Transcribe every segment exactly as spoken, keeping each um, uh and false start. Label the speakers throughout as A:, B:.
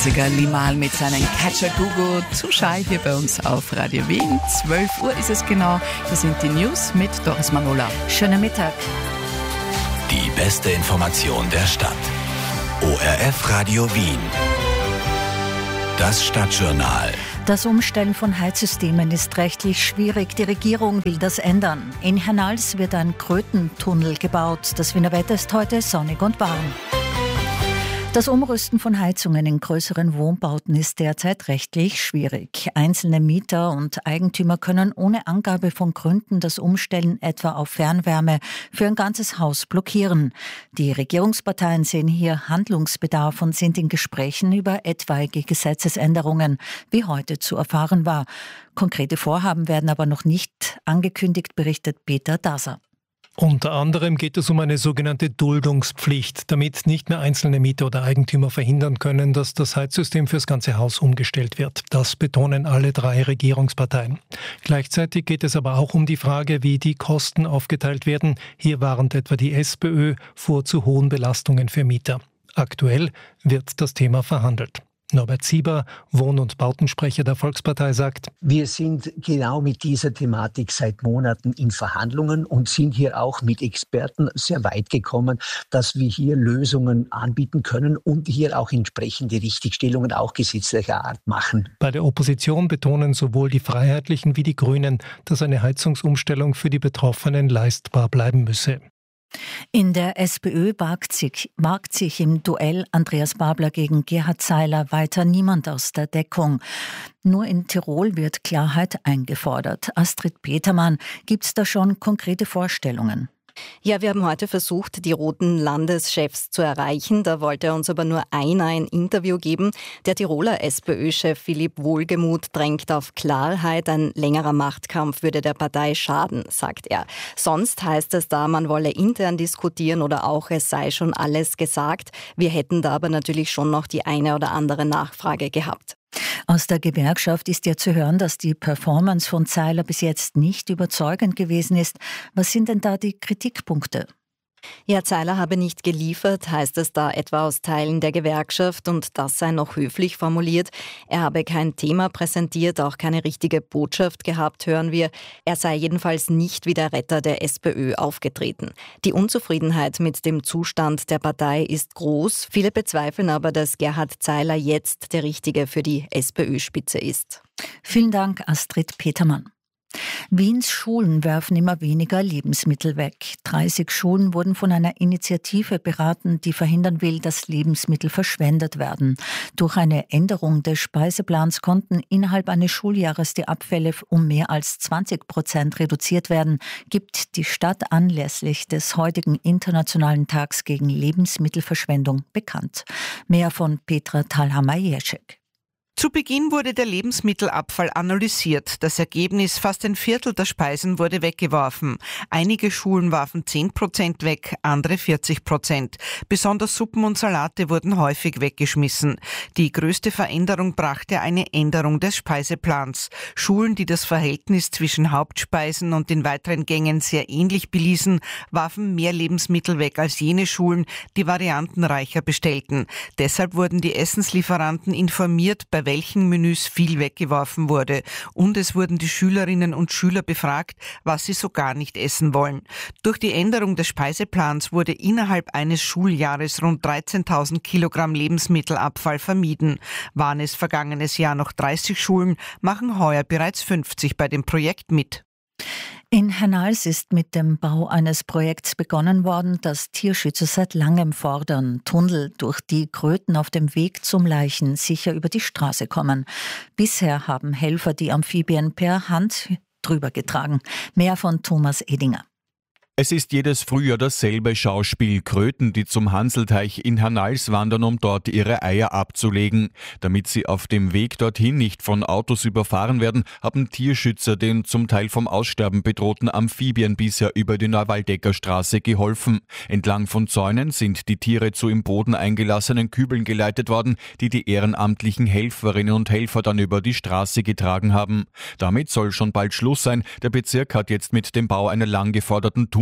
A: Klassiker Limahl mit seinem Catcher Gugu zu Schei hier bei uns auf Radio Wien. zwölf Uhr ist es genau. Das sind die News mit Doris Manola.
B: Schönen Mittag.
C: Die beste Information der Stadt. O R F Radio Wien. Das Stadtjournal.
B: Das Umstellen von Heizsystemen ist rechtlich schwierig. Die Regierung will das ändern. In Hernals wird ein Krötentunnel gebaut. Das Wiener Wetter ist heute sonnig und warm. Das Umrüsten von Heizungen in größeren Wohnbauten ist derzeit rechtlich schwierig. Einzelne Mieter und Eigentümer können ohne Angabe von Gründen das Umstellen etwa auf Fernwärme für ein ganzes Haus blockieren. Die Regierungsparteien sehen hier Handlungsbedarf und sind in Gesprächen über etwaige Gesetzesänderungen, wie heute zu erfahren war. Konkrete Vorhaben werden aber noch nicht angekündigt, berichtet Peter Daser.
D: Unter anderem geht es um eine sogenannte Duldungspflicht, damit nicht mehr einzelne Mieter oder Eigentümer verhindern können, dass das Heizsystem fürs ganze Haus umgestellt wird. Das betonen alle drei Regierungsparteien. Gleichzeitig geht es aber auch um die Frage, wie die Kosten aufgeteilt werden. Hier warnt etwa die SPÖ vor zu hohen Belastungen für Mieter. Aktuell wird das Thema verhandelt. Norbert Sieber, Wohn- und Bautensprecher der Volkspartei, sagt:
E: Wir sind genau mit dieser Thematik seit Monaten in Verhandlungen und sind hier auch mit Experten sehr weit gekommen, dass wir hier Lösungen anbieten können und hier auch entsprechende Richtigstellungen auch gesetzlicher Art machen.
D: Bei der Opposition betonen sowohl die Freiheitlichen wie die Grünen, dass eine Heizungsumstellung für die Betroffenen leistbar bleiben müsse.
B: In der SPÖ wagt sich, wagt sich im Duell Andreas Babler gegen Gerhard Zeiler weiter niemand aus der Deckung. Nur in Tirol wird Klarheit eingefordert. Astrid Petermann, gibt es da schon konkrete Vorstellungen?
F: Ja, wir haben heute versucht, die roten Landeschefs zu erreichen. Da wollte uns aber nur einer ein Interview geben. Der Tiroler SPÖ-Chef Philipp Wohlgemuth drängt auf Klarheit. Ein längerer Machtkampf würde der Partei schaden, sagt er. Sonst heißt es da, man wolle intern diskutieren oder auch, es sei schon alles gesagt. Wir hätten da aber natürlich schon noch die eine oder andere Nachfrage gehabt.
B: Aus der Gewerkschaft ist ja zu hören, dass die Performance von Zeiler bis jetzt nicht überzeugend gewesen ist. Was sind denn da die Kritikpunkte?
F: Ja, Zeiler habe nicht geliefert, heißt es da etwa aus Teilen der Gewerkschaft, und das sei noch höflich formuliert. Er habe kein Thema präsentiert, auch keine richtige Botschaft gehabt, hören wir. Er sei jedenfalls nicht wie der Retter der SPÖ aufgetreten. Die Unzufriedenheit mit dem Zustand der Partei ist groß. Viele bezweifeln aber, dass Gerhard Zeiler jetzt der Richtige für die SPÖ-Spitze ist.
B: Vielen Dank, Astrid Petermann. Wiens Schulen werfen immer weniger Lebensmittel weg. dreißig Schulen wurden von einer Initiative beraten, die verhindern will, dass Lebensmittel verschwendet werden. Durch eine Änderung des Speiseplans konnten innerhalb eines Schuljahres die Abfälle um mehr als zwanzig Prozent reduziert werden, gibt die Stadt anlässlich des heutigen Internationalen Tags gegen Lebensmittelverschwendung bekannt. Mehr von Petra Thalhammer-Jeschek.
G: Zu Beginn wurde der Lebensmittelabfall analysiert. Das Ergebnis: fast ein Viertel der Speisen wurde weggeworfen. Einige Schulen warfen zehn Prozent weg, andere vierzig Prozent. Besonders Suppen und Salate wurden häufig weggeschmissen. Die größte Veränderung brachte eine Änderung des Speiseplans. Schulen, die das Verhältnis zwischen Hauptspeisen und den weiteren Gängen sehr ähnlich beließen, warfen mehr Lebensmittel weg als jene Schulen, die variantenreicher bestellten. Deshalb wurden die Essenslieferanten informiert, bei welchen Menüs viel weggeworfen wurde. Und es wurden die Schülerinnen und Schüler befragt, was sie so gar nicht essen wollen. Durch die Änderung des Speiseplans wurde innerhalb eines Schuljahres rund dreizehntausend Kilogramm Lebensmittelabfall vermieden. Waren es vergangenes Jahr noch dreißig Schulen, machen heuer bereits fünfzig bei dem Projekt mit.
B: In Hernals ist mit dem Bau eines Projekts begonnen worden, das Tierschützer seit langem fordern. Tunnel, durch die Kröten auf dem Weg zum Leichen sicher über die Straße kommen. Bisher haben Helfer die Amphibien per Hand drüber getragen. Mehr von Thomas Edinger.
H: Es ist jedes Frühjahr dasselbe Schauspiel. Kröten, die zum Hanselteich in Hernals wandern, um dort ihre Eier abzulegen. Damit sie auf dem Weg dorthin nicht von Autos überfahren werden, haben Tierschützer den zum Teil vom Aussterben bedrohten Amphibien bisher über die Neuwaldecker Straße geholfen. Entlang von Zäunen sind die Tiere zu im Boden eingelassenen Kübeln geleitet worden, die die ehrenamtlichen Helferinnen und Helfer dann über die Straße getragen haben. Damit soll schon bald Schluss sein. Der Bezirk hat jetzt mit dem Bau einer lang geforderten Tunnel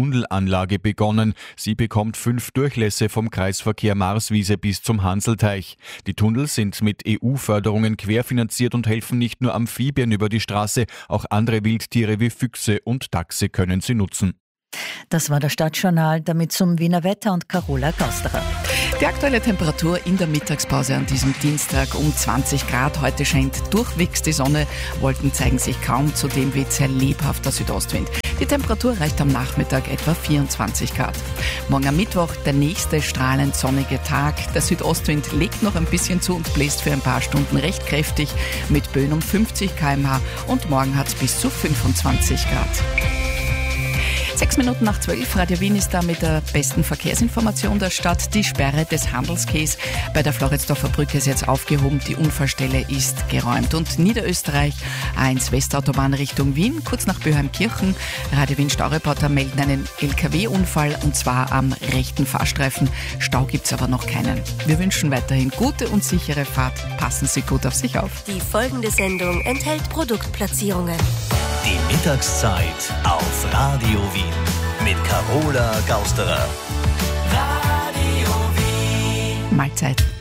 H: Tunnelanlage begonnen. Sie bekommt fünf Durchlässe vom Kreisverkehr Marswiese bis zum Hanselteich. Die Tunnels sind mit E U-Förderungen querfinanziert und helfen nicht nur Amphibien über die Straße, auch andere Wildtiere wie Füchse und Dachse können sie nutzen.
B: Das war das Stadtjournal, damit zum Wiener Wetter und Carola Gausterer.
A: Die aktuelle Temperatur in der Mittagspause an diesem Dienstag um zwanzig Grad. Heute scheint durchwegs die Sonne. Wolken zeigen sich kaum, zudem weht sehr lebhafter Südostwind. Die Temperatur reicht am Nachmittag etwa vierundzwanzig Grad. Morgen am Mittwoch der nächste strahlend sonnige Tag. Der Südostwind legt noch ein bisschen zu und bläst für ein paar Stunden recht kräftig mit Böen um fünfzig Kilometer pro Stunde und morgen hat es bis zu fünfundzwanzig Grad. Sechs Minuten nach zwölf, Radio Wien ist da mit der besten Verkehrsinformation der Stadt. Die Sperre des Handelsquais bei der Floridsdorfer Brücke ist jetzt aufgehoben. Die Unfallstelle ist geräumt. Und Niederösterreich, A eins Westautobahn Richtung Wien, kurz nach Böheimkirchen. Radio Wien Staureporter melden einen L K W-Unfall und zwar am rechten Fahrstreifen. Stau gibt's aber noch keinen. Wir wünschen weiterhin gute und sichere Fahrt. Passen Sie gut auf sich auf.
I: Die folgende Sendung enthält Produktplatzierungen.
C: Die Mittagszeit auf Radio Wien mit Carola Gausterer. Radio Wien.
A: Mahlzeit.